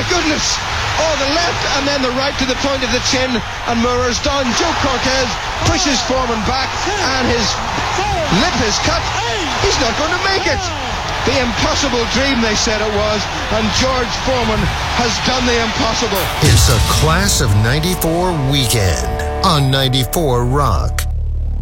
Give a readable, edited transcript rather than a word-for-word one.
my goodness! Oh, the left and then the right to the point of the chin, and Moore's done. Joe Cortez pushes Foreman back, and his lip is cut. He's not going to make it. The impossible dream, they said it was, and George Foreman has done the impossible. It's a Class of 94 weekend on 94 Rock.